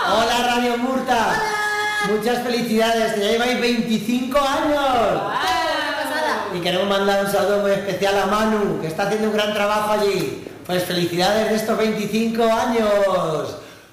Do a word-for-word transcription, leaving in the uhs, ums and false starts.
Hola Radio Murta. Hola. Muchas felicidades, que ya lleváis veinticinco años. Wow. Y queremos mandar un saludo muy especial a Manu, que está haciendo un gran trabajo allí. Pues felicidades de estos veinticinco años.